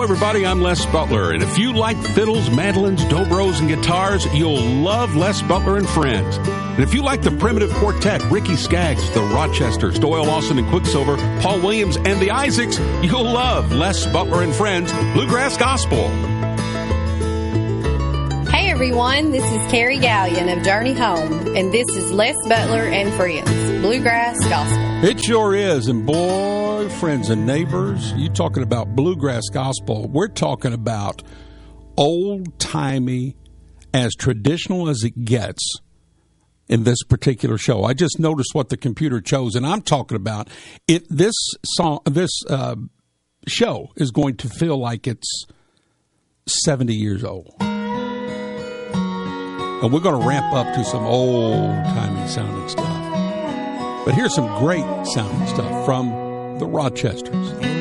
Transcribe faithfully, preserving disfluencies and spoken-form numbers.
everybody. I'm Les Butler, and if you like fiddles, mandolins, dobros, and guitars, you'll love Les Butler and Friends. And if you like the Primitive Quartet, Ricky Skaggs, the Rochesters, Doyle Lawson and Quicksilver, Paul Williams, and the Isaacs, you'll love Les Butler and Friends, Bluegrass Gospel. Hey everyone, this is Carrie Gallion of Journey Home, and this is Les Butler and Friends, Bluegrass Gospel. It sure is, and boy, friends and neighbors, you talking about Bluegrass Gospel, we're talking about old-timey, as traditional as it gets in this particular show. I just noticed what the computer chose, and I'm talking about it. This song, this uh, show is going to feel like it's seventy years old. And we're going to ramp up to some old-timey sounding stuff. But here's some great sounding stuff from the Rochesters.